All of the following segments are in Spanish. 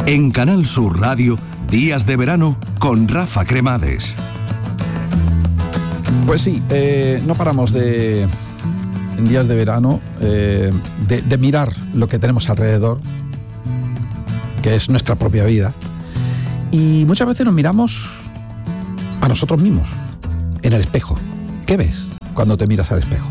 En Canal Sur Radio, Días de Verano con Rafa Cremades. Pues sí, no paramos en días de verano de mirar lo que tenemos alrededor, que es nuestra propia vida, y muchas veces nos miramos a nosotros mismos, en el espejo. ¿Qué ves cuando te miras al espejo?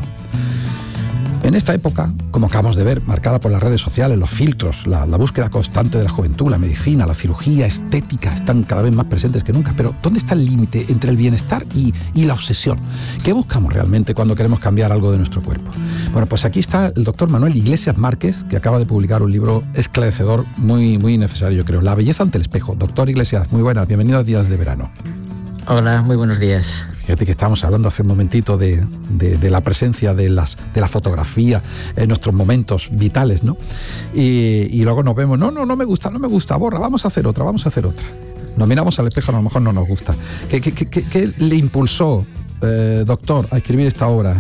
En esta época, como acabamos de ver, marcada por las redes sociales, los filtros, la búsqueda constante de la juventud, la medicina, la cirugía estética están cada vez más presentes que nunca. Pero ¿dónde está el límite entre el bienestar y la obsesión? ¿Qué buscamos realmente cuando queremos cambiar algo de nuestro cuerpo? Bueno, pues aquí está el doctor Manuel Iglesias Márquez, que acaba de publicar un libro esclarecedor, muy, muy necesario, yo creo. La belleza ante el espejo. Doctor Iglesias, muy buenas, bienvenido a Días de Verano. Hola, muy buenos días. Fíjate que estábamos hablando hace un momentito de la presencia de la fotografía en nuestros momentos vitales, ¿no? Y luego nos vemos, no me gusta, borra, vamos a hacer otra. Nos miramos al espejo, a lo mejor no nos gusta. ¿Qué le impulsó, doctor, a escribir esta obra?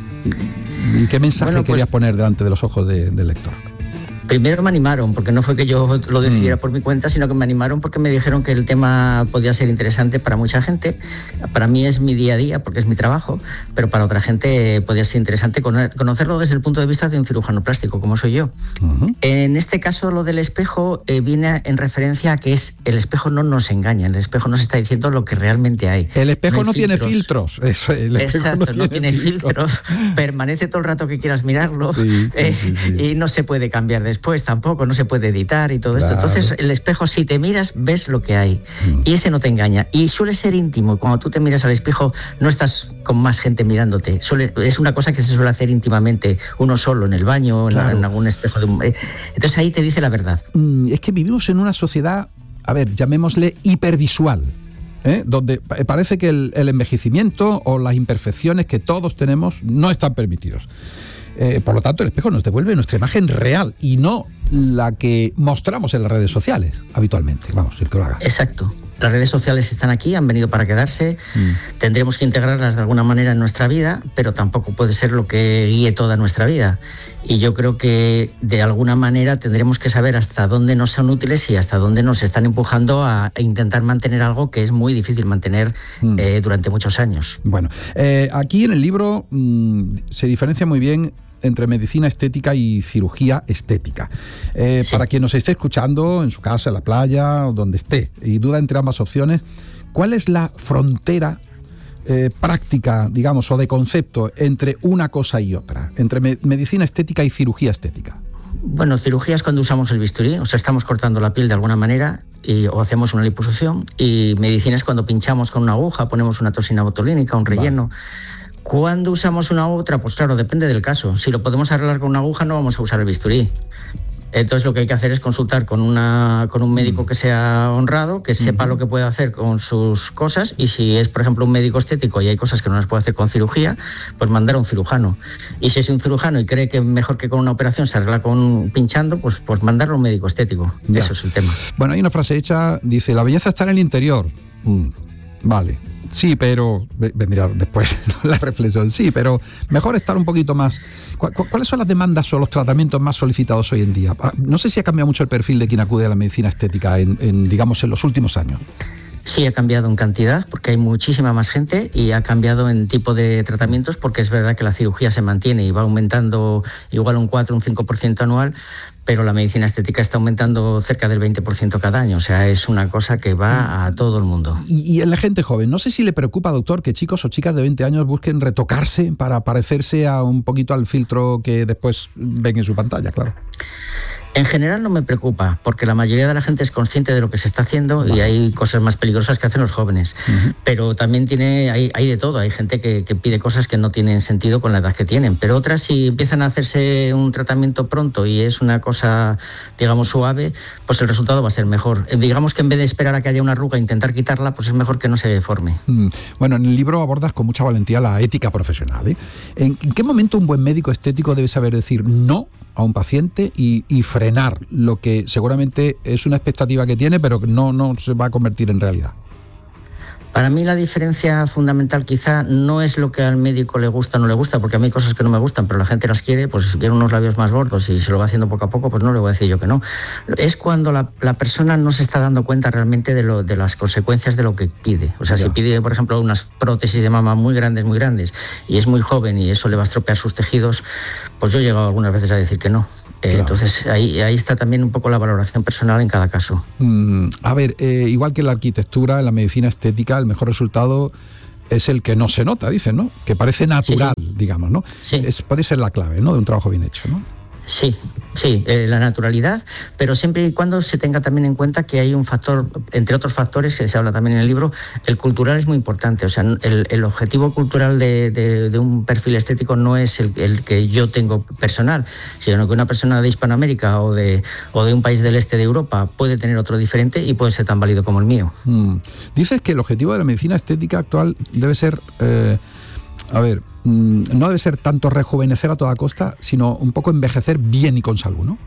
¿Y qué mensaje querías poner delante de los ojos del lector? Primero me animaron, porque no fue que yo lo decidiera por mi cuenta, sino que me animaron porque me dijeron que el tema podía ser interesante para mucha gente. Para mí es mi día a día, porque es mi trabajo, pero para otra gente podía ser interesante conocerlo desde el punto de vista de un cirujano plástico, como soy yo. Uh-huh. En este caso, lo del espejo viene en referencia a que el espejo no nos engaña, el espejo nos está diciendo lo que realmente hay. El espejo no tiene filtros. Exacto, no tiene filtros, permanece todo el rato que quieras mirarlo, sí. Y no se puede cambiar después tampoco, no se puede editar y todo esto. Entonces el espejo, si te miras, ves lo que hay y ese no te engaña, y suele ser íntimo. Cuando tú te miras al espejo no estás con más gente mirándote, es una cosa que se suele hacer íntimamente, uno solo en el baño, claro, en algún espejo entonces ahí te dice la verdad. Es que vivimos en una sociedad, a ver, llamémosle hipervisual, donde parece que el envejecimiento o las imperfecciones que todos tenemos no están permitidos. Por lo tanto, el espejo nos devuelve nuestra imagen real y no la que mostramos en las redes sociales habitualmente. Vamos, el que lo haga. Exacto. Las redes sociales están aquí, han venido para quedarse. Tendremos que integrarlas de alguna manera en nuestra vida, pero tampoco puede ser lo que guíe toda nuestra vida. Y yo creo que de alguna manera tendremos que saber hasta dónde nos son útiles y hasta dónde nos están empujando a intentar mantener algo que es muy difícil mantener durante muchos años. Bueno, aquí en el libro se diferencia muy bien entre medicina estética y cirugía estética. Sí. Para quien nos esté escuchando en su casa, en la playa, o donde esté, y duda entre ambas opciones, ¿cuál es la frontera práctica, digamos, o de concepto entre una cosa y otra, entre medicina estética y cirugía estética? Bueno, cirugía es cuando usamos el bisturí, o sea, estamos cortando la piel de alguna manera o hacemos una liposucción, y medicina es cuando pinchamos con una aguja, ponemos una toxina botulínica, un relleno. Vale. ¿Cuándo usamos una u otra? Pues claro, depende del caso. Si lo podemos arreglar con una aguja, no vamos a usar el bisturí. Entonces lo que hay que hacer es consultar con un médico que sea honrado, que sepa lo que puede hacer con sus cosas, y si es, por ejemplo, un médico estético y hay cosas que no las puede hacer con cirugía, pues mandar a un cirujano. Y si es un cirujano y cree que mejor que con una operación se arregla pinchando, pues mandarlo a un médico estético. Ya. Eso es el tema. Bueno, hay una frase hecha, dice, la belleza está en el interior. Vale. Sí, pero, mira, después la reflexión, sí, pero mejor estar un poquito más. ¿Cuáles son las demandas o los tratamientos más solicitados hoy en día? No sé si ha cambiado mucho el perfil de quien acude a la medicina estética digamos, en los últimos años. Sí, ha cambiado en cantidad porque hay muchísima más gente, y ha cambiado en tipo de tratamientos porque es verdad que la cirugía se mantiene y va aumentando igual un 4, un 5% anual, pero la medicina estética está aumentando cerca del 20% cada año. O sea, es una cosa que va a todo el mundo. Y en la gente joven, no sé si le preocupa, doctor, que chicos o chicas de 20 años busquen retocarse para parecerse a un poquito al filtro que después ven en su pantalla, claro. En general no me preocupa, porque la mayoría de la gente es consciente de lo que se está haciendo, y hay cosas más peligrosas que hacen los jóvenes. Pero también hay de todo. Hay gente que pide cosas que no tienen sentido con la edad que tienen. Pero otras, si empiezan a hacerse un tratamiento pronto y es una cosa, digamos, suave, pues el resultado va a ser mejor. Digamos que en vez de esperar a que haya una arruga e intentar quitarla, pues es mejor que no se forme. Bueno, en el libro abordas con mucha valentía la ética profesional, ¿En qué momento un buen médico estético debe saber decir no a un paciente y frenar lo que seguramente es una expectativa que tiene, pero que no se va a convertir en realidad? Para mí la diferencia fundamental quizá no es lo que al médico le gusta o no le gusta, porque a mí hay cosas que no me gustan, pero la gente las quiere, pues si quiere unos labios más gordos y se lo va haciendo poco a poco, pues no le voy a decir yo que no. Es cuando la persona no se está dando cuenta realmente de las consecuencias de lo que pide. O sea, si pide, por ejemplo, unas prótesis de mama muy grandes, y es muy joven y eso le va a estropear sus tejidos, pues yo he llegado algunas veces a decir que no. Claro. Entonces ahí está también un poco la valoración personal en cada caso. A ver, igual que en la arquitectura, en la medicina estética, el mejor resultado es el que no se nota, dicen, ¿no? Que parece natural, digamos, ¿no? Sí. Puede ser la clave, ¿no? De un trabajo bien hecho, ¿no? Sí, la naturalidad, pero siempre y cuando se tenga también en cuenta que hay un factor, entre otros factores que se habla también en el libro, el cultural es muy importante. O sea, el objetivo cultural de un perfil estético no es el que yo tengo personal, sino que una persona de Hispanoamérica o de un país del este de Europa puede tener otro diferente y puede ser tan válido como el mío. Dices que el objetivo de la medicina estética actual debe ser... no debe ser tanto rejuvenecer a toda costa, sino un poco envejecer bien y con salud, ¿no?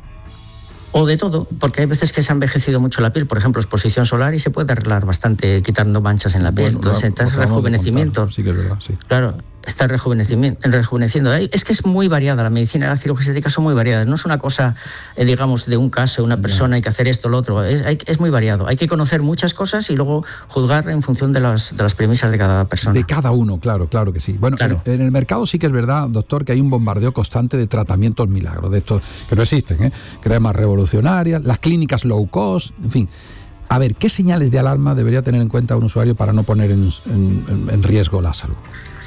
O de todo, porque hay veces que se ha envejecido mucho la piel, por ejemplo, exposición solar, y se puede arreglar bastante quitando manchas en la piel. Entonces, rejuvenecimiento. Sí que es verdad, sí. Claro, está rejuveneciendo. Es que es muy variada la medicina y la cirugía estética, son muy variadas. No es una cosa, digamos, de un caso, una persona, hay que hacer esto, lo otro. Es muy variado. Hay que conocer muchas cosas y luego juzgar en función de las premisas de cada persona. De cada uno, claro que sí. Bueno, claro. En el mercado sí que es verdad, doctor, que hay un bombardeo constante de tratamientos milagros, de estos que no existen, cremas revolucionarias, las clínicas low cost, en fin. A ver, ¿qué señales de alarma debería tener en cuenta un usuario para no poner en riesgo la salud?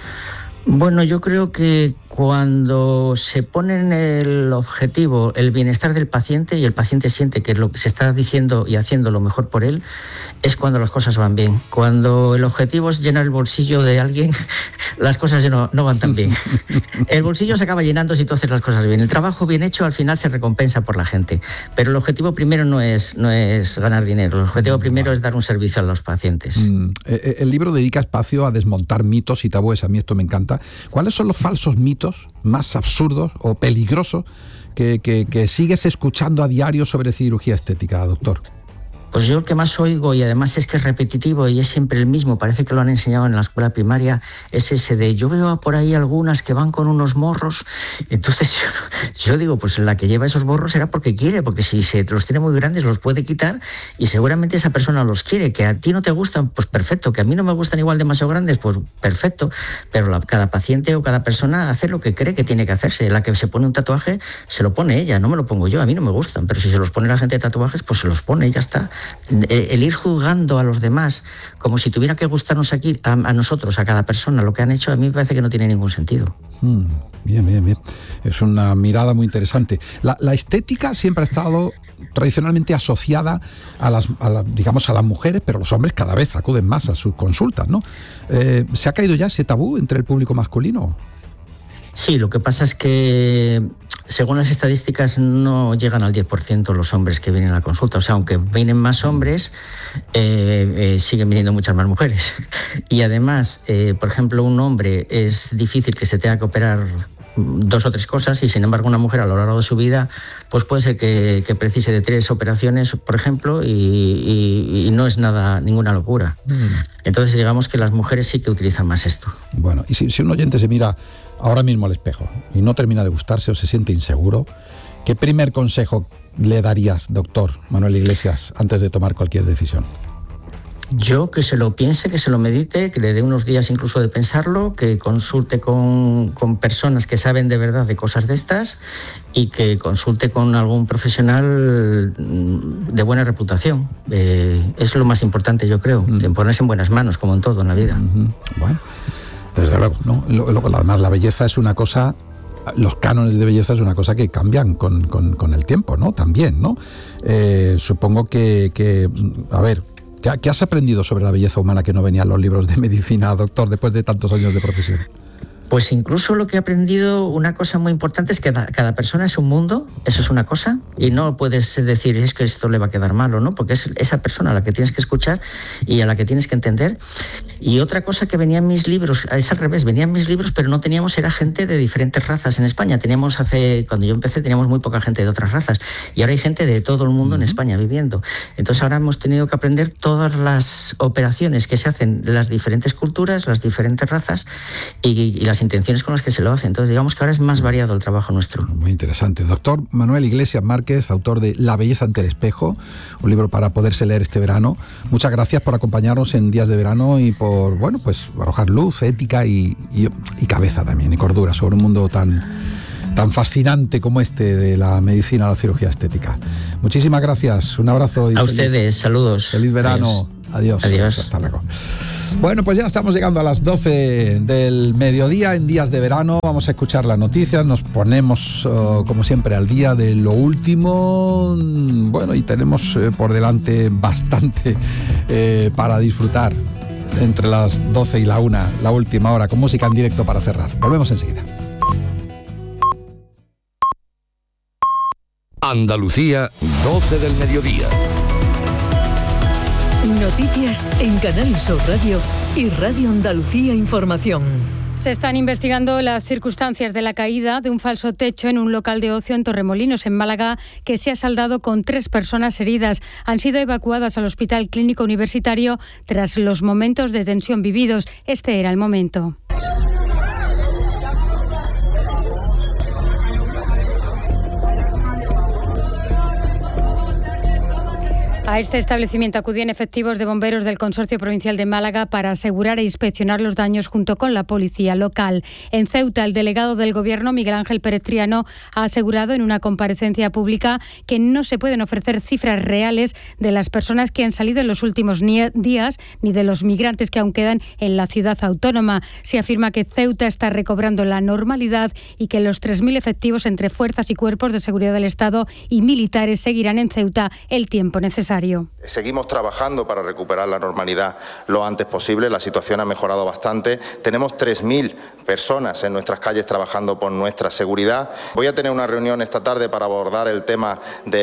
Bueno, yo creo que cuando se pone en el objetivo el bienestar del paciente y el paciente siente que lo que se está diciendo y haciendo lo mejor por él, es cuando las cosas van bien. Cuando el objetivo es llenar el bolsillo de alguien, las cosas no van tan bien. El bolsillo se acaba llenando si tú haces las cosas bien. El trabajo bien hecho al final se recompensa por la gente. Pero el objetivo primero no es ganar dinero. El objetivo primero es dar un servicio a los pacientes. El libro dedica espacio a desmontar mitos y tabúes. A mí esto me encanta. ¿Cuáles son los falsos mitos más absurdos o peligrosos que sigues escuchando a diario sobre cirugía estética, doctor? Pues yo el que más oigo, y además es que es repetitivo y es siempre el mismo, parece que lo han enseñado en la escuela primaria, es ese de yo veo por ahí algunas que van con unos morros, entonces yo digo, pues la que lleva esos morros será porque quiere, porque si se los tiene muy grandes los puede quitar y seguramente esa persona los quiere. Que a ti no te gustan, pues perfecto. Que a mí no me gustan igual demasiado grandes, pues perfecto. Pero cada paciente o cada persona hace lo que cree que tiene que hacerse. La que se pone un tatuaje se lo pone ella, no me lo pongo yo, a mí no me gustan, pero si se los pone la gente de tatuajes, pues se los pone y ya está. El ir juzgando a los demás como si tuviera que gustarnos aquí a nosotros, a cada persona, lo que han hecho, a mí me parece que no tiene ningún sentido. Bien. Es una mirada muy interesante. La estética siempre ha estado tradicionalmente asociada a las mujeres, pero los hombres cada vez acuden más a sus consultas, ¿no? ¿Se ha caído ya ese tabú entre el público masculino? Sí, lo que pasa es que según las estadísticas no llegan al 10% los hombres que vienen a la consulta. O sea, aunque vienen más hombres, siguen viniendo muchas más mujeres. Y además, por ejemplo, un hombre es difícil que se tenga que operar 2 o 3 cosas y sin embargo una mujer a lo largo de su vida pues puede ser que precise de 3 operaciones, por ejemplo, y no es ninguna locura. Entonces digamos que las mujeres sí que utilizan más esto. Bueno, y si un oyente se mira ahora mismo al espejo y no termina de gustarse o se siente inseguro, ¿qué primer consejo le darías, doctor Manuel Iglesias, antes de tomar cualquier decisión? Yo que se lo piense, que se lo medite, que le dé unos días incluso de pensarlo, que consulte con personas que saben de verdad de cosas de estas y que consulte con algún profesional de buena reputación. Es lo más importante, yo creo, en ponerse en buenas manos, como en todo en la vida. Bueno, desde luego, ¿no? Además, la belleza es una cosa... Los cánones de belleza es una cosa que cambian con el tiempo, ¿no? También, ¿no? Supongo que a ver... ¿Qué has aprendido sobre la belleza humana que no venía en los libros de medicina, doctor, después de tantos años de profesión? Pues incluso lo que he aprendido, una cosa muy importante es que cada persona es un mundo, eso es una cosa, y no puedes decir es que esto le va a quedar mal o no, porque es esa persona a la que tienes que escuchar y a la que tienes que entender. Y otra cosa que venía en mis libros, es al revés, venían mis libros, pero no teníamos, era gente de diferentes razas en España. Cuando yo empecé teníamos muy poca gente de otras razas, y ahora hay gente de todo el mundo en España viviendo. Entonces ahora hemos tenido que aprender todas las operaciones que se hacen de las diferentes culturas, las diferentes razas y las intenciones con las que se lo hace. Entonces digamos que ahora es más variado el trabajo nuestro. Muy interesante. Doctor Manuel Iglesias Márquez, autor de La belleza ante el espejo, un libro para poderse leer este verano. Muchas gracias por acompañarnos en Días de Verano y por, bueno, pues arrojar luz, ética y cabeza también, y cordura sobre un mundo tan fascinante como este de la medicina, la cirugía estética. Muchísimas gracias. Un abrazo. Y a ustedes, saludos. Feliz verano. Adiós. Hasta luego. Bueno, pues ya estamos llegando a las 12 del mediodía en Días de Verano. Vamos a escuchar las noticias, nos ponemos como siempre al día de lo último. Bueno, y tenemos por delante bastante para disfrutar entre las 12 y la 1, la última hora, con música en directo para cerrar. Volvemos enseguida. Andalucía, 12 del mediodía. Noticias en Canal Sur Radio y Radio Andalucía Información. Se están investigando las circunstancias de la caída de un falso techo en un local de ocio en Torremolinos, en Málaga, que se ha saldado con 3 personas heridas. Han sido evacuadas al Hospital Clínico Universitario tras los momentos de tensión vividos. Este era el momento. A este establecimiento acudían efectivos de bomberos del Consorcio Provincial de Málaga para asegurar e inspeccionar los daños junto con la policía local. En Ceuta, el delegado del Gobierno, Miguel Ángel Pérez Triano, ha asegurado en una comparecencia pública que no se pueden ofrecer cifras reales de las personas que han salido en los últimos días ni de los migrantes que aún quedan en la ciudad autónoma. Se afirma que Ceuta está recobrando la normalidad y que los 3.000 efectivos entre fuerzas y cuerpos de seguridad del Estado y militares seguirán en Ceuta el tiempo necesario. Seguimos trabajando para recuperar la normalidad lo antes posible. La situación ha mejorado bastante. Tenemos 3.000 personas en nuestras calles trabajando por nuestra seguridad. Voy a tener una reunión esta tarde para abordar el tema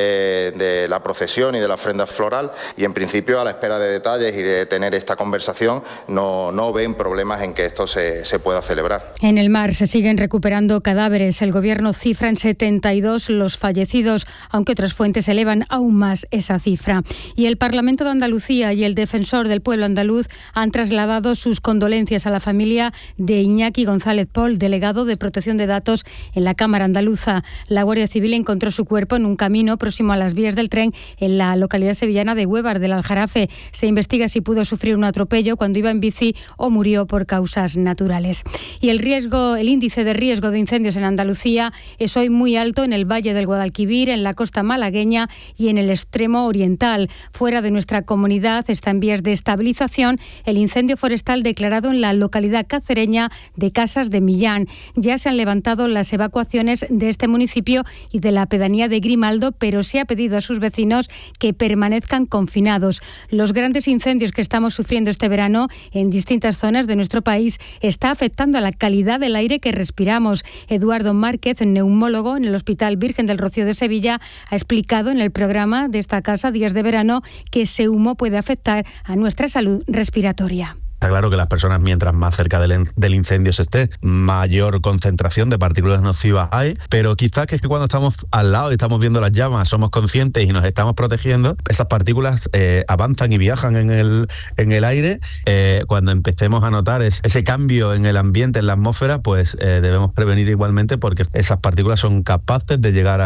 de la procesión y de la ofrenda floral, y en principio, a la espera de detalles y de tener esta conversación, no ven problemas en que esto se pueda celebrar. En el mar se siguen recuperando cadáveres. El Gobierno cifra en 72 los fallecidos, aunque otras fuentes elevan aún más esa cifra. Y el Parlamento de Andalucía y el Defensor del Pueblo andaluz han trasladado sus condolencias a la familia de Iñaki González Pol, delegado de Protección de Datos en la Cámara Andaluza. La Guardia Civil encontró su cuerpo en un camino próximo a las vías del tren en la localidad sevillana de Huévar del Aljarafe. Se investiga si pudo sufrir un atropello cuando iba en bici o murió por causas naturales. Y el índice de riesgo de incendios en Andalucía es hoy muy alto en el Valle del Guadalquivir, en la costa malagueña y en el extremo oriental. Fuera de nuestra comunidad está en vías de estabilización el incendio forestal declarado en la localidad cacereña de Casas de Millán. Ya se han levantado las evacuaciones de este municipio y de la pedanía de Grimaldo, pero se ha pedido a sus vecinos que permanezcan confinados. Los grandes incendios que estamos sufriendo este verano en distintas zonas de nuestro país está afectando a la calidad del aire que respiramos. Eduardo Márquez, neumólogo en el Hospital Virgen del Rocío de Sevilla, ha explicado en el programa de esta casa Días de Verano que ese humo puede afectar a nuestra salud respiratoria. Está claro que las personas, mientras más cerca del incendio se esté, mayor concentración de partículas nocivas hay, pero quizás que es que cuando estamos al lado y estamos viendo las llamas, somos conscientes y nos estamos protegiendo, esas partículas avanzan y viajan en el aire. Cuando empecemos a notar ese cambio en el ambiente, en la atmósfera, pues debemos prevenir igualmente, porque esas partículas son capaces de llegar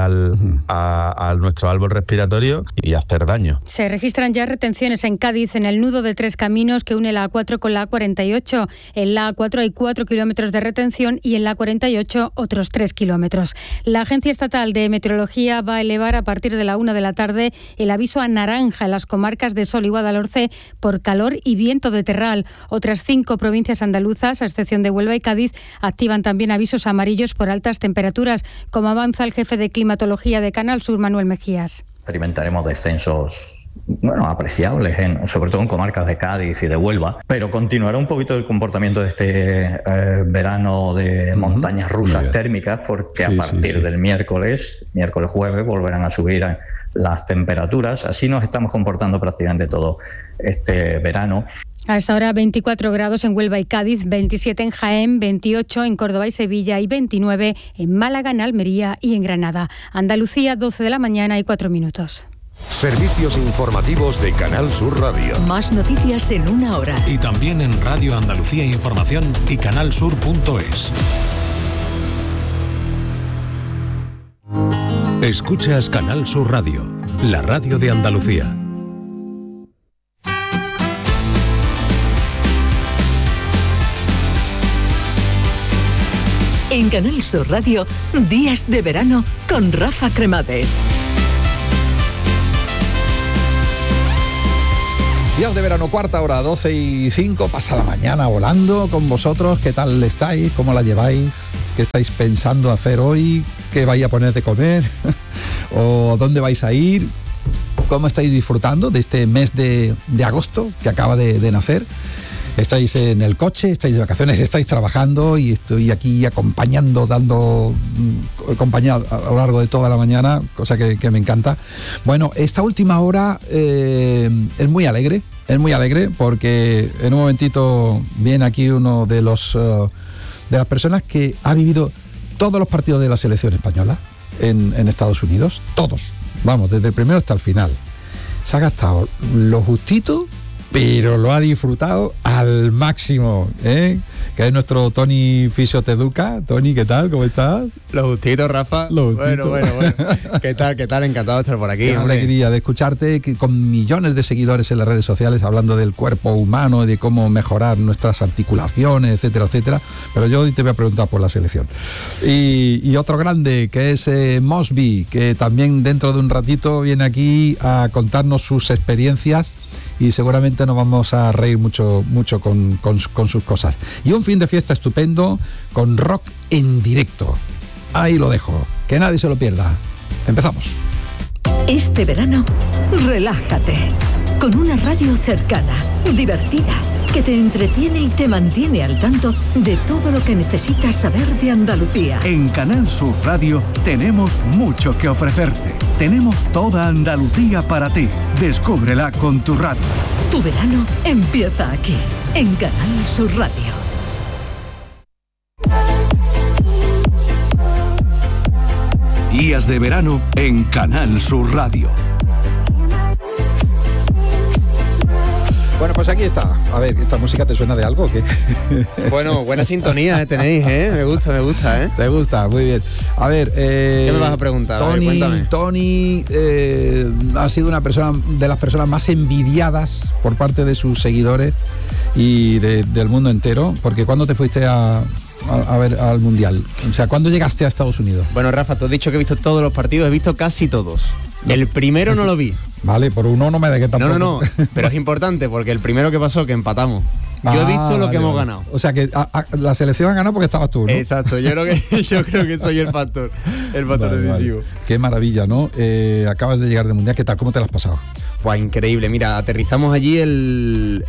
a nuestro árbol respiratorio y hacer daño. Se registran ya retenciones en Cádiz, en el nudo de Tres Caminos que une la A4 con la A48. En la A4 hay 4 kilómetros de retención y en la A48 otros 3 kilómetros. La Agencia Estatal de Meteorología va a elevar a partir de la 1 de la tarde el aviso a naranja en las comarcas de Sol y Guadalhorce por calor y viento de terral. Otras 5 provincias andaluzas, a excepción de Huelva y Cádiz, activan también avisos amarillos por altas temperaturas, como avanza el jefe de climatología de Canal Sur, Manuel Mejías. Experimentaremos descensos apreciables, sobre todo en comarcas de Cádiz y de Huelva, pero continuará un poquito el comportamiento de este verano de montañas rusas térmicas, porque a partir del miércoles, jueves, volverán a subir las temperaturas. Así nos estamos comportando prácticamente todo este verano. A esta hora 24 grados en Huelva y Cádiz, 27 en Jaén, 28 en Córdoba y Sevilla y 29 en Málaga, en Almería y en Granada. Andalucía, 12 de la mañana y 4 minutos. Servicios informativos de Canal Sur Radio. Más noticias en una hora. Y también en Radio Andalucía Información y canalsur.es. Escuchas Canal Sur Radio, la radio de Andalucía. En Canal Sur Radio, Días de Verano con Rafa Cremades. Días de verano, cuarta hora, 12:05, pasa la mañana volando con vosotros. ¿Qué tal estáis? ¿Cómo la lleváis? ¿Qué estáis pensando hacer hoy? ¿Qué vais a poner de comer? ¿O dónde vais a ir? ¿Cómo estáis disfrutando de este mes de agosto que acaba de nacer? ¿Estáis en el coche? ¿Estáis de vacaciones? ¿Estáis trabajando? Y estoy aquí acompañando, dando compañía a lo largo de toda la mañana, cosa que me encanta. Bueno, esta última hora es muy alegre porque en un momentito viene aquí uno de las personas que ha vivido todos los partidos de la selección española en Estados Unidos, todos, vamos, desde el primero hasta el final. Se ha gastado lo justito, pero lo ha disfrutado al máximo, ¿eh? Que es nuestro Toni Fisioteduca. Toni, ¿qué tal? ¿Cómo estás? Lo justito, Rafa. Lo justito. Bueno. ¿Qué tal? Encantado de estar por aquí. Qué alegría de escucharte, con millones de seguidores en las redes sociales hablando del cuerpo humano, de cómo mejorar nuestras articulaciones, etcétera, etcétera. Pero yo hoy te voy a preguntar por la selección. Y otro grande, que es Mosby, que también dentro de un ratito viene aquí a contarnos sus experiencias. Y seguramente nos vamos a reír mucho con sus cosas. Y un fin de fiesta estupendo con rock en directo. Ahí lo dejo, que nadie se lo pierda. Empezamos. Este verano, relájate. Con una radio cercana, divertida, que te entretiene y te mantiene al tanto de todo lo que necesitas saber de Andalucía. En Canal Sur Radio tenemos mucho que ofrecerte. Tenemos toda Andalucía para ti. Descúbrela con tu radio. Tu verano empieza aquí, en Canal Sur Radio. Días de verano en Canal Sur Radio. Bueno, pues aquí está. A ver, ¿esta música te suena de algo? ¿Qué? Bueno, buena sintonía tenéis, ¿eh? Me gusta, ¿eh? Te gusta, muy bien. A ver, ¿qué me vas a preguntar? Toni ha sido una persona de las personas más envidiadas por parte de sus seguidores y del mundo entero, porque ¿cuándo te fuiste a ver al Mundial? O sea, ¿cuándo llegaste a Estados Unidos? Bueno, Rafa, te has dicho que he visto todos los partidos, he visto casi todos. El primero no lo vi. Vale, por uno no me da que tampoco. No, pero es importante porque el primero que pasó, que empatamos. Yo he visto lo que hemos ganado. O sea que la selección ha ganado porque estabas tú, ¿no? Exacto, yo creo que soy el factor decisivo. Vale. Qué maravilla, ¿no? Acabas de llegar de Mundial, ¿qué tal? ¿Cómo te lo has pasado? Pues increíble, mira, aterrizamos allí el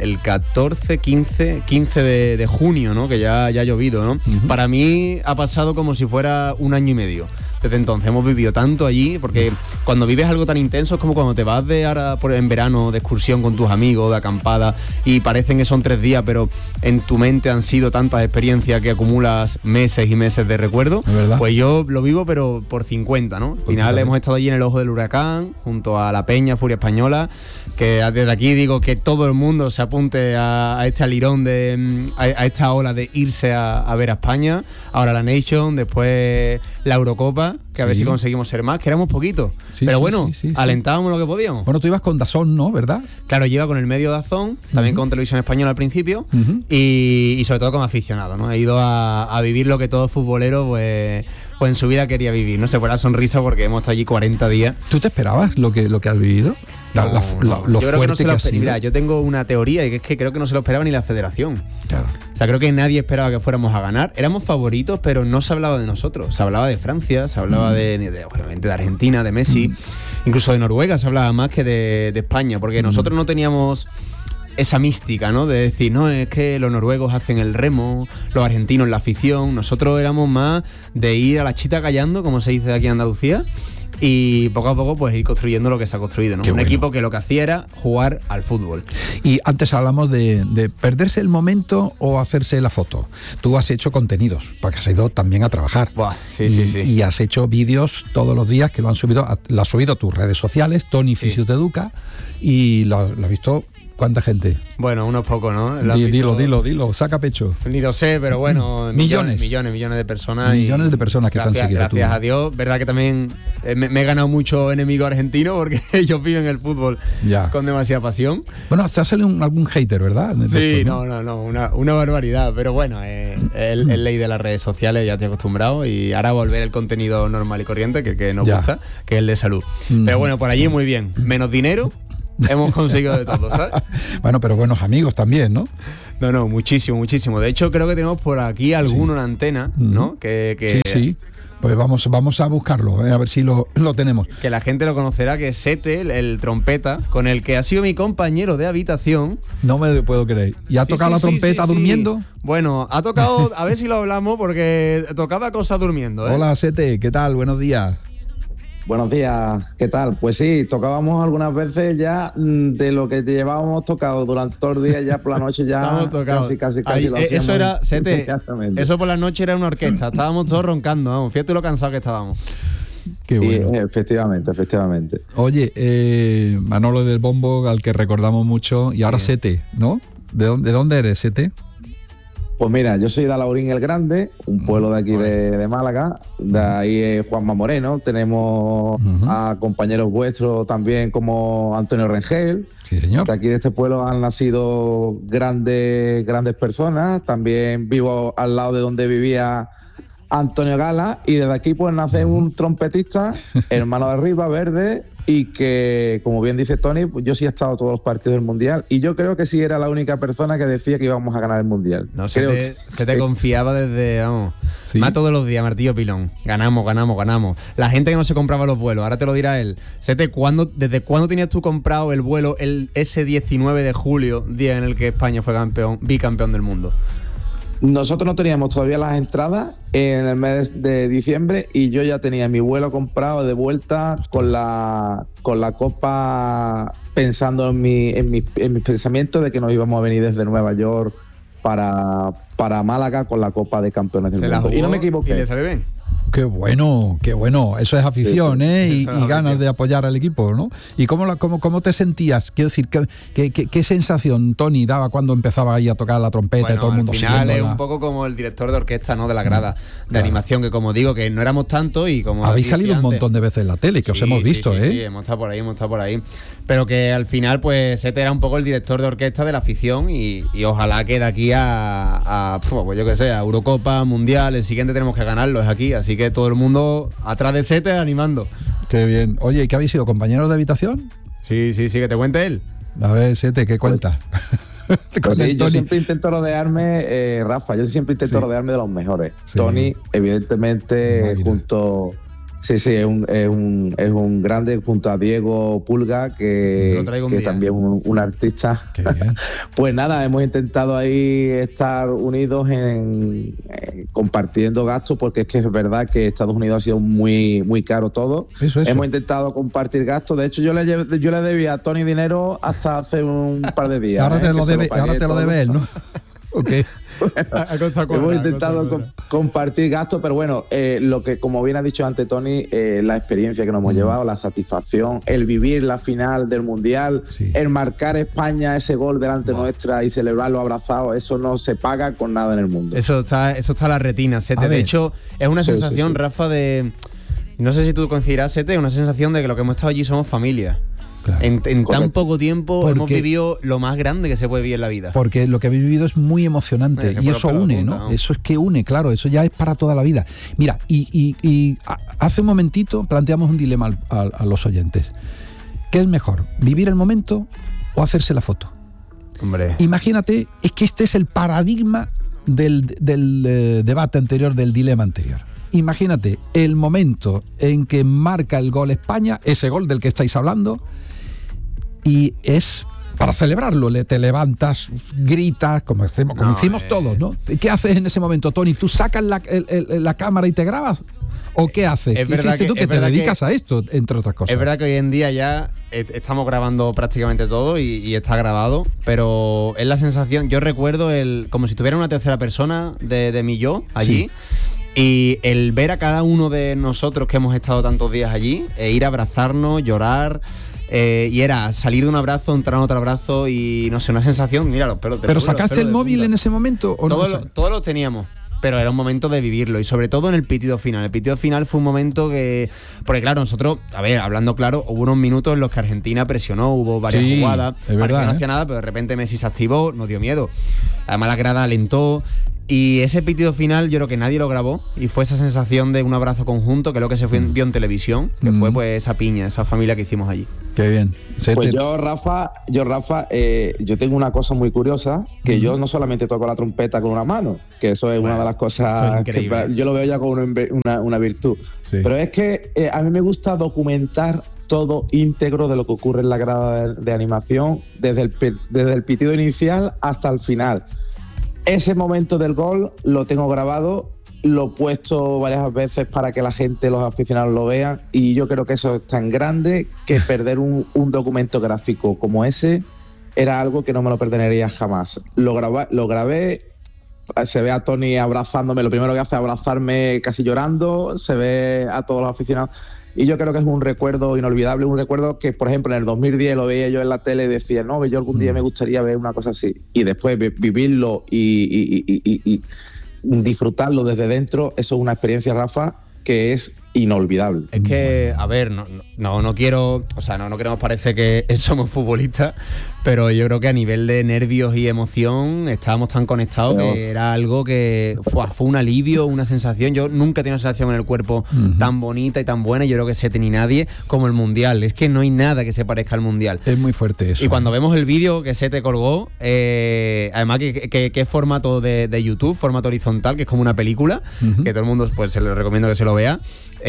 15 de junio, ¿no? Que ya ha llovido, ¿no? Uh-huh. Para mí ha pasado como si fuera un año y medio. Desde entonces hemos vivido tanto allí, porque cuando vives algo tan intenso es como cuando te vas en verano de excursión con tus amigos, de acampada, y parecen que son 3 días, pero en tu mente han sido tantas experiencias que acumulas meses y meses de recuerdo. Pues yo lo vivo, pero por 50, ¿no? Al final hemos estado allí en el ojo del huracán, junto a la Peña Furia Española, que desde aquí digo que todo el mundo se apunte a este alirón, a esta ola de irse a ver a España, ahora la Nation, después la Eurocopa, que a ver si conseguimos ser más, que éramos poquitos. Pero bueno, alentábamos lo que podíamos. Bueno, tú ibas con DAZN, ¿no? ¿Verdad? Claro, yo iba con el medio DAZN, también con Televisión Española al principio, y sobre todo como aficionado, ¿no? He ido a vivir lo que todo futbolero pues en su vida quería vivir, ¿no? Se fue la sonrisa porque hemos estado allí 40 días. ¿Tú te esperabas lo que has vivido? Lo yo creo que no se lo esperaba. Mira, yo tengo una teoría y es que creo que no se lo esperaba ni la federación. Claro. O sea, creo que nadie esperaba que fuéramos a ganar. Éramos favoritos, pero no se hablaba de nosotros. Se hablaba de Francia, se hablaba obviamente de Argentina, de Messi. incluso de Noruega se hablaba más que de España, porque nosotros no teníamos esa mística, ¿no? De decir, no, es que los noruegos hacen el remo, los argentinos la afición. Nosotros éramos más de ir a la chita callando, como se dice aquí en Andalucía, y poco a poco pues ir construyendo lo que se ha construido, ¿no? Un equipo que lo que hacía era jugar al fútbol. Y antes hablamos de perderse el momento o hacerse la foto. Tú has hecho contenidos, porque has ido también a trabajar. Buah, sí. Y has hecho vídeos todos los días que lo has subido a tus redes sociales, Tony Fisio te educa, y lo has visto. ¿Cuánta gente? Bueno, unos pocos, ¿no? Dilo, saca pecho. Ni lo sé, pero bueno, millones de personas. Millones de personas que te han seguido. Gracias a Dios, verdad que también me he ganado mucho enemigo argentino porque ellos viven el fútbol con demasiada pasión. Bueno, te ha salido algún hater, ¿verdad? Sí, no, una barbaridad, pero bueno, es ley de las redes sociales, ya te he acostumbrado, y ahora volver el contenido normal y corriente que nos gusta, que es el de salud. Pero bueno, por allí muy bien, menos dinero. Hemos conseguido de todo, ¿sabes? Bueno, pero buenos amigos también, ¿no? No, muchísimo. De hecho, creo que tenemos por aquí alguno en antena, ¿no? Sí. Pues vamos a buscarlo, a ver si lo tenemos. Que la gente lo conocerá, que es Sete, el trompeta, con el que ha sido mi compañero de habitación. No me puedo creer. ¿Y ha tocado la trompeta durmiendo? Bueno, ha tocado, a ver si lo hablamos, porque tocaba cosas durmiendo, ¿eh? Hola, Sete, ¿qué tal? Buenos días. Buenos días, ¿qué tal? Pues sí, tocábamos algunas veces ya de lo que llevábamos tocado durante todo el día, ya por la noche ya casi ahí, lo hacíamos. Eso era, Sete, eso por la noche era una orquesta, estábamos todos roncando, vamos, fíjate lo cansado que estábamos. Qué bueno. Sí, efectivamente. Oye, Manolo del Bombo, al que recordamos mucho, y ahora Sete, ¿no? ¿De dónde eres, Sete? Pues mira, yo soy de Alaurín el Grande, un pueblo de aquí de Málaga, de ahí es Juanma Moreno, tenemos a compañeros vuestros también como Antonio Rengel, sí, señor. Que aquí de este pueblo han nacido grandes personas, también vivo al lado de donde vivía Antonio Gala, y desde aquí pues nace un trompetista, hermano de arriba, verde, y que, como bien dice Tony, pues yo sí he estado todos los partidos del Mundial, y yo creo que sí era la única persona que decía que íbamos a ganar el Mundial. No, se te confiaba desde, vamos, ¿sí? Más todos los días, martillo pilón. Ganamos. La gente que no se compraba los vuelos, ahora te lo dirá él. Sete, ¿desde cuándo tenías tú comprado el vuelo ese 19 de julio, día en el que España fue bicampeón del mundo? Nosotros no teníamos todavía las entradas en el mes de diciembre, y yo ya tenía mi vuelo comprado de vuelta con la copa, pensando en mis pensamientos de que nos íbamos a venir desde Nueva York para Málaga con la Copa de Campeones del Mundo. Y no me equivoqué. ¿Y le salió bien? Qué bueno. Eso es afición, sí, y ganas de apoyar al equipo, ¿no? ¿Y cómo te sentías? Quiero decir, ¿qué sensación, Tony, daba cuando empezaba ahí a tocar la trompeta y todo el mundo siguiendo? Al final es un poco como el director de orquesta, ¿no? De la grada de animación, que como digo, que no éramos tanto, y como habéis salido un montón de veces en la tele, que os hemos visto, ¿eh? Sí, hemos estado por ahí. Pero que al final, pues, Sete era un poco el director de orquesta de la afición, y ojalá que de aquí pues yo qué sé, a Eurocopa, Mundial, el siguiente tenemos que ganarlo, es aquí, así que todo el mundo atrás de Sete animando. Qué bien. Oye, ¿y qué habéis sido, compañeros de habitación? Sí, que te cuente él. A ver, Sete, ¿qué cuenta? Pues sí, yo siempre intento rodearme, Rafa, rodearme de los mejores. Sí. Tony, evidentemente, junto... Sí, es un grande, junto a Diego Pulga, que también es un artista. Pues nada, hemos intentado ahí estar unidos en compartiendo gastos, porque es que es verdad que Estados Unidos ha sido muy caro todo. Eso. Hemos intentado compartir gastos. De hecho, yo le debía a Tony dinero hasta hace un par de días. Ahora te lo debe él, ¿no? Okay. Hemos intentado compartir gastos, pero bueno, lo que, como bien ha dicho antes Tony, la experiencia que nos hemos llevado, la satisfacción, el vivir la final del Mundial, el marcar España ese gol delante nuestra y celebrarlo abrazado, eso no se paga con nada en el mundo. Eso está a la retina, Sete. De hecho, es una sensación, Rafa, de... No sé si tú coincidirás, Sete, una sensación de que lo que hemos estado allí somos familia. Claro. En tan poco tiempo hemos vivido lo más grande que se puede vivir en la vida. Porque lo que habéis vivido es muy emocionante, y eso une, ¿no? Eso es que une, claro, eso ya es para toda la vida. Mira, y hace un momentito planteamos un dilema a los oyentes. ¿Qué es mejor, vivir el momento o hacerse la foto? Hombre. Imagínate, es que este es el paradigma del debate anterior, del dilema anterior. imagínate el momento en que marca el gol España, ese gol del que estáis hablando, y es para celebrarlo, te levantas, gritas, como hicimos todos, ¿no? ¿Qué haces en ese momento, Tony? ¿Tú sacas la cámara y te grabas? ¿O qué haces? ¿Qué hiciste tú que te dedicas a esto, entre otras cosas? Es verdad que hoy en día ya estamos grabando prácticamente todo y está grabado, pero es la sensación, yo recuerdo como si tuviera una tercera persona de mi yo allí. Sí. Y el ver a cada uno de nosotros que hemos estado tantos días allí, ir a abrazarnos, llorar. Y era salir de un abrazo, entrar en otro abrazo y no sé, una sensación, mira los pelos de ¿Pero sacaste el móvil en ese momento o no? Todos lo teníamos, pero era un momento de vivirlo y sobre todo en el pitido final. El pitido final fue un momento que, porque claro, nosotros, a ver, hablando claro, hubo unos minutos en los que Argentina presionó, hubo varias jugadas, parecía que no hacía nada, pero de repente Messi se activó, nos dio miedo. Además la grada alentó. Y ese pitido final yo creo que nadie lo grabó y fue esa sensación de un abrazo conjunto que es lo que se vio en televisión, que fue pues esa piña, esa familia que hicimos allí. Qué bien. Pues yo, Rafa, yo tengo una cosa muy curiosa, que yo no solamente toco la trompeta con una mano, que eso es una de las cosas que yo lo veo ya como una virtud, sí. Pero es que a mí me gusta documentar todo íntegro de lo que ocurre en la grada de animación, desde el pitido inicial hasta el final. Ese momento del gol lo tengo grabado, lo he puesto varias veces para que la gente, los aficionados lo vean, y yo creo que eso es tan grande que perder un documento gráfico como ese era algo que no me lo perdería jamás. Lo grabé, se ve a Tony abrazándome, lo primero que hace es abrazarme casi llorando, se ve a todos los aficionados. Y yo creo que es un recuerdo inolvidable, un recuerdo que, por ejemplo, en el 2010 lo veía yo en la tele y decía, no, yo algún día me gustaría ver una cosa así. Y después vivirlo y disfrutarlo desde dentro, eso es una experiencia, Rafa, que es inolvidable. Es que, a ver, no quiero, o sea, no queremos parecer que somos futbolistas, pero yo creo que a nivel de nervios y emoción estábamos tan conectados que era algo que fue un alivio, una sensación. Yo nunca he tenido una sensación en el cuerpo tan bonita y tan buena, y yo creo que Sete ni nadie, como el Mundial. Es que no hay nada que se parezca al Mundial. Es muy fuerte eso. Y cuando vemos el vídeo que Sete colgó, además que es formato de YouTube, formato horizontal, que es como una película, que todo el mundo pues se le recomiendo que se lo vea.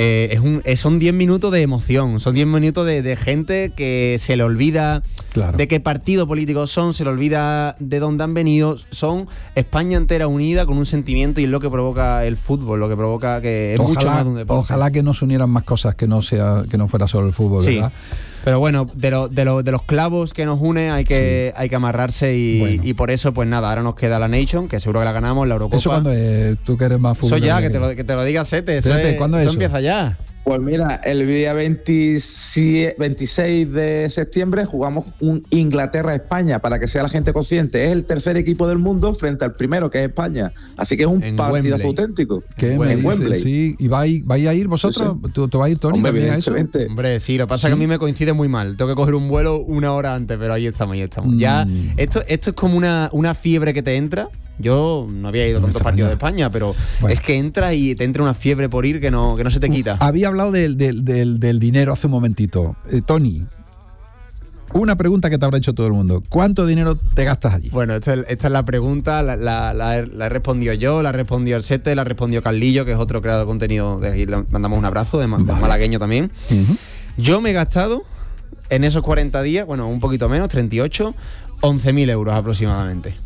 Son 10 minutos de emoción, son 10 minutos de gente que se le olvida de qué partido político son, se le olvida de dónde han venido. Son España entera unida con un sentimiento, y es lo que provoca el fútbol, lo que provoca que es mucho más de un deporte. Ojalá que nos unieran más cosas, que no fuera solo el fútbol, ¿verdad? Pero bueno, de los clavos que nos une hay que amarrarse y por eso, pues nada, ahora nos queda la Nation, que seguro que la ganamos, la Eurocopa. ¿Eso cuándo es? Tú que eres más fútbol. Eso ya, que te lo diga Sete. ¿Cuándo es eso? Empieza ya. Pues mira, el día 26 de septiembre jugamos un Inglaterra-España, para que sea la gente consciente. Es el tercer equipo del mundo frente al primero, que es España. Así que es un partido auténtico. ¿Qué me dices? Sí. ¿Y vais a ir vosotros? Sí. ¿Tú vas a ir, Tony, también a eso? Hombre, sí, lo que pasa es que a mí me coincide muy mal. Tengo que coger un vuelo una hora antes, pero ahí estamos. Ya, esto es como una fiebre que te entra. Yo no había ido a tantos partidos de España, pero es que entras y te entra una fiebre por ir que no se te quita. Había hablado del dinero hace un momentito. Tony, una pregunta que te habrá hecho todo el mundo. ¿Cuánto dinero te gastas allí? Bueno, esta es la pregunta. La he respondido yo, la ha respondido el Sete, la ha respondido Carlillo, que es otro creador de contenido. De aquí le mandamos un abrazo, de malagueño también. Yo me he gastado en esos 40 días, bueno, un poquito menos, 38, 11.000 euros aproximadamente.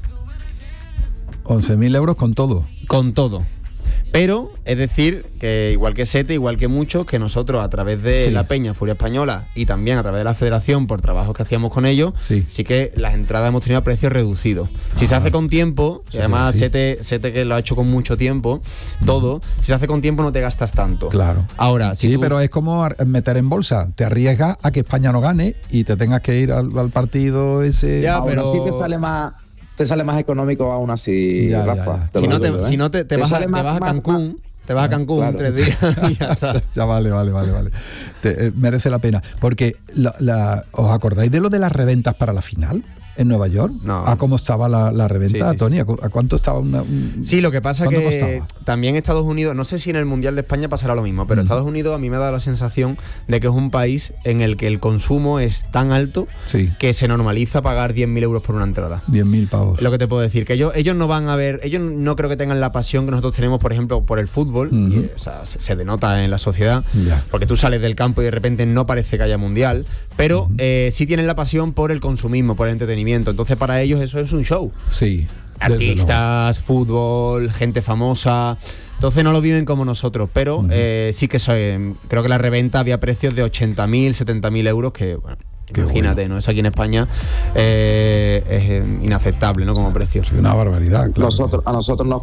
11.000 euros con todo. Con todo. Pero, es decir, que igual que Sete, igual que muchos, que nosotros a través de la Peña Furia Española y también a través de la Federación, por trabajos que hacíamos con ellos, sí que las entradas hemos tenido a precios reducidos. Si se hace con tiempo, y además Sete que lo ha hecho con mucho tiempo, si se hace con tiempo no te gastas tanto. Claro. Ahora, pero es como meter en bolsa. Te arriesgas a que España no gane y te tengas que ir al partido ese. Ya, pero sí te sale más económico aún así, Rafa. Si no te vas a Cancún. Te vas a Cancún, claro, 3 días y ya está. Ya vale. Merece la pena. Porque, ¿os acordáis de lo de las reventas para la final? en Nueva York? No. ¿A cómo estaba la reventa, Tony? ¿A cuánto estaba una...? Sí, lo que pasa que costaba? También Estados Unidos, no sé si en el Mundial de España pasará lo mismo, pero Estados Unidos a mí me da la sensación de que es un país en el que el consumo es tan alto que se normaliza pagar 10.000 euros por una entrada. 10.000 pavos. Es lo que te puedo decir, que ellos no van a ver, ellos no creo que tengan la pasión que nosotros tenemos, por ejemplo, por el fútbol, y, o sea, se denota en la sociedad, porque tú sales del campo y de repente no parece que haya Mundial, pero sí tienen la pasión por el consumismo, por el entretenimiento, entonces para ellos eso es un show. Sí. Artistas, fútbol, gente famosa. Entonces no lo viven como nosotros, pero sí que creo que la reventa había precios de 80.000, 70.000 euros, que bueno, imagínate, ¿no? Eso aquí en España es inaceptable, ¿no? Como precio. Sí, una barbaridad, claro. A nosotros nos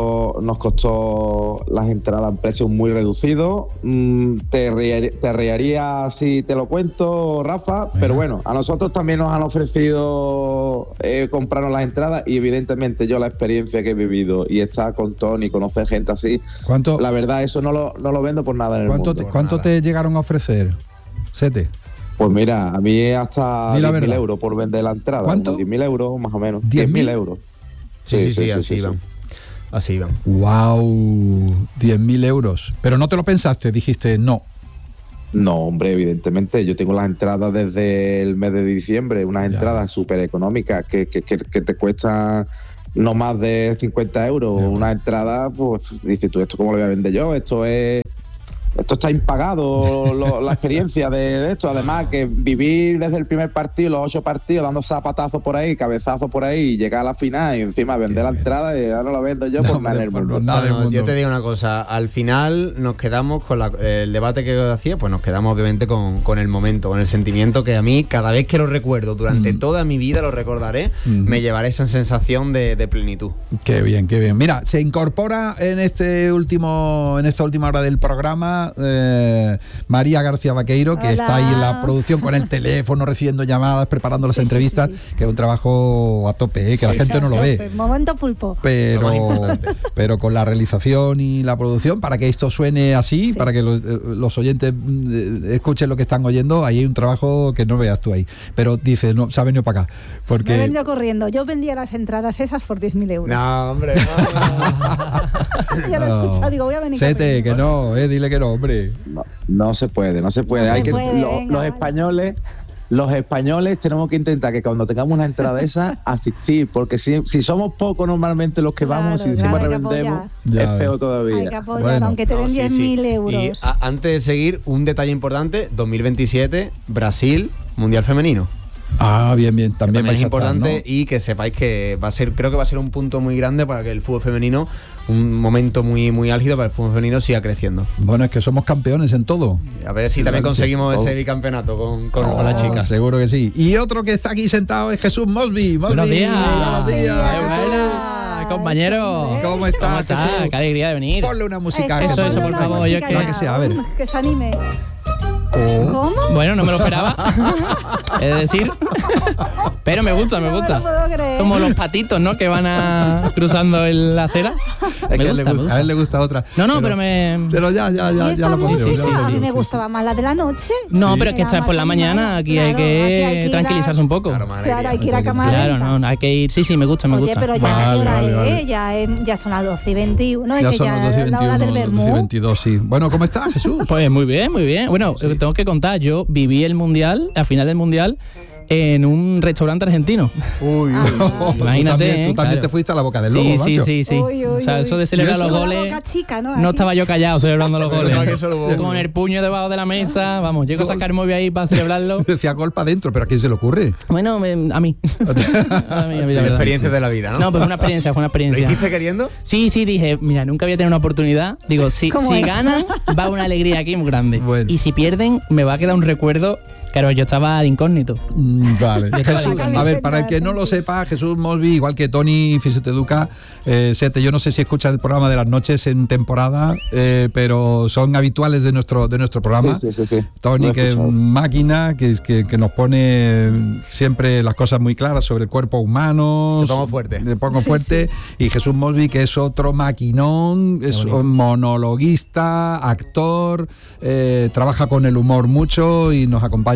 costó las entradas en precios muy reducidos. Te reiría si te lo cuento, Rafa, pero bueno, a nosotros también nos han ofrecido comprarnos las entradas y evidentemente yo la experiencia que he vivido y estar con Tony, conocer gente así, la verdad eso no lo vendo por nada en el mundo. ¿Cuánto te llegaron a ofrecer, Sete? Pues mira, a mí hasta 10.000 euros por vender la entrada. ¿Cuánto? 10.000 euros más o menos. 10.000 euros. Sí, así iban. Así iban. ¡Wow! 10.000 euros. Pero no te lo pensaste, dijiste no. No, hombre, evidentemente. Yo tengo las entradas desde el mes de diciembre, unas entradas súper económicas que te cuestan no más de 50 euros. Una entrada, pues dices tú, ¿esto cómo lo voy a vender yo? Esto está impagado, la experiencia de esto. Además, que vivir desde el primer partido, los 8 partidos, dando zapatazos por ahí, cabezazos por ahí, y llegar a la final y encima vender la entrada, y ahora lo vendo yo por nada en el mundo. Yo te digo una cosa, al final nos quedamos con el debate que hacía, pues nos quedamos obviamente con el momento, con el sentimiento que a mí, cada vez que lo recuerdo, durante toda mi vida lo recordaré, me llevaré esa sensación de plenitud. Qué bien, qué bien. Mira, se incorpora en esta última hora del programa María García Vaqueiro, que está ahí en la producción con el teléfono, recibiendo llamadas, preparando las entrevistas, que es un trabajo a tope, que la gente no lo ve. Momento pulpo. Pero con la realización y la producción, para que esto suene así, para que los oyentes escuchen lo que están oyendo, ahí hay un trabajo que no veas tú ahí. Pero dice, no, se ha venido para acá. Porque... Me he venido corriendo. Yo vendía las entradas esas por 10.000 euros. No, hombre. Ya lo he escuchado, digo, voy a venir. Sete, que no, dile que no, hombre. No se puede. Los españoles tenemos que intentar que cuando tengamos una entrada de esa, asistir, porque si somos pocos normalmente los que vamos y encima revendemos, es peor todavía. Hay que apoyar, aunque te den 10.000 euros. Y antes de seguir, un detalle importante, 2027, Brasil, Mundial Femenino. Ah, bien, también es importante, ¿no? Y que sepáis que creo que va a ser un punto muy grande para que el fútbol femenino, un momento muy, muy álgido para el fútbol femenino, siga creciendo. Bueno, es que somos campeones en todo. A ver si también conseguimos ese bicampeonato con las chicas. Seguro que sí. Y otro que está aquí sentado es Jesús Mosby. Buenos días. Buenos días, compañero. ¿Cómo estás? Qué alegría de venir. Ponle una música. Eso, por favor. Yo que sea, a ver. Que se anime. ¿Cómo? Bueno, no me lo esperaba. Es decir, pero me gusta. No me lo puedo creer. Como los patitos, ¿no? Que van cruzando la acera. A él le gusta otra. No, pero ya lo pondremos. A mí me gustaba más la de la noche. No, pero es que esta es por la mañana. Aquí hay que tranquilizarse un poco. Claro, hay que ir a cama. Claro, no, hay que ir. Sí, me gusta. Oye, pero ya son las 12:21. Ya son las 12:21, 12:22, sí. Bueno, ¿cómo estás, Jesús? Pues muy bien. Bueno, tengo que contar, yo viví el Mundial, a final del Mundial, en un restaurante argentino. Imagínate. Tú también te fuiste a la boca del lobo, macho. Sí. O sea, eso de celebrar los goles. No estaba yo callado celebrando los goles. Con el puño debajo de la mesa, vamos, llego a sacar el móvil ahí para celebrarlo. Decía gol para adentro, pero ¿a quién se le ocurre? Bueno, a mí. Experiencia de la vida, ¿no? No, pues fue una experiencia. ¿Lo hiciste queriendo? Sí, dije, mira, nunca voy a tener una oportunidad. Digo, si ganan, va una alegría aquí muy grande. Bueno. Y si pierden, me va a quedar un recuerdo. Claro, yo estaba de incógnito. Vale. Jesús, a ver, para el que no lo sepa, Jesús Mosby, igual que Tony, Fisioteduca, Sete, yo no sé si escuchas el programa de las noches en temporada, pero son habituales de nuestro programa. Sí. Tony, que es máquina, que nos pone siempre las cosas muy claras sobre el cuerpo humano. Te pongo fuerte. Y Jesús Mosby, que es otro maquinón, es un monologuista, actor, trabaja con el humor mucho y nos acompaña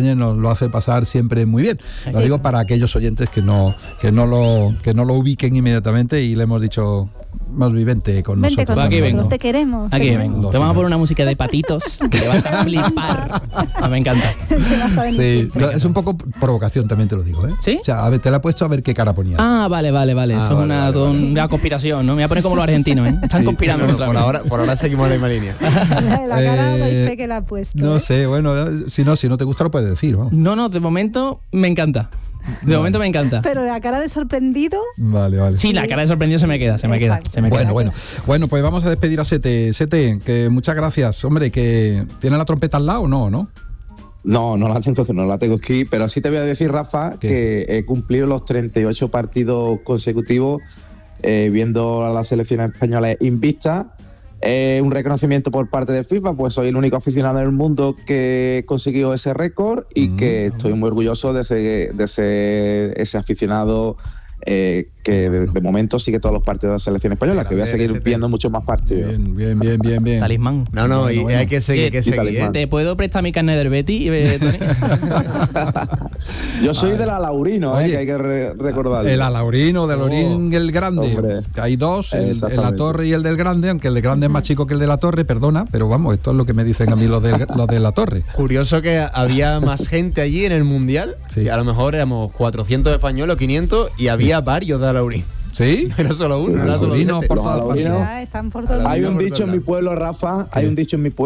acompaña y nos lo hace pasar siempre muy bien. Lo digo para aquellos oyentes que no lo ubiquen inmediatamente y le hemos dicho más vivente con Vente nosotros. con Aquí nosotros, vengo. te queremos. Aquí vengo. Te vamos a poner una música de patitos que te vas a flipar. Me encanta. Sí, es un poco provocación, también te lo digo, ¿eh? ¿Sí? O sea, a ver, te la he puesto a ver qué cara ponía. Vale. Esto es una conspiración, ¿no? Me voy a poner como los argentinos, ¿eh? Están conspirando contra mí. Por ahora seguimos en la misma línea. La cara doy fe que la ha puesto. No sé, bueno, si no te gusta lo puedes decir, ¿no? No, de momento me encanta. Momento me encanta. Pero la cara de sorprendido. Vale. Sí, la cara de sorprendido se me queda. Bueno, pues vamos a despedir a Sete. Sete, que muchas gracias. Hombre, que ¿tiene la trompeta al lado o no? No la tengo aquí, pero sí te voy a decir, Rafa, que he cumplido los 38 partidos consecutivos viendo a la selección española invicta. Un reconocimiento por parte de FIFA, pues soy el único aficionado en el mundo que consiguió ese récord y que estoy muy orgulloso de ser ese aficionado que de momento sigue todos los partidos de la selección española, que voy a seguir viendo muchos más partidos. Bien. Talismán. Y hay que seguir, ¿Te puedo prestar mi carnet del Betis, Tony? Yo soy del Alaurino, que hay que recordarlo. El Alaurino, del Laurín el Grande. Hombre. Hay dos, el La Torre y el del Grande, aunque el del Grande es más chico que el de La Torre, perdona, pero vamos, esto es lo que me dicen a mí los de La Torre. Curioso que había más gente allí en el Mundial, que a lo mejor éramos 400 españoles o 500 y había varios de Alaurín. ¿Sí? Pero solo uno, era solo Hay un dicho en mi pueblo, Rafa, hay un dicho en mi pueblo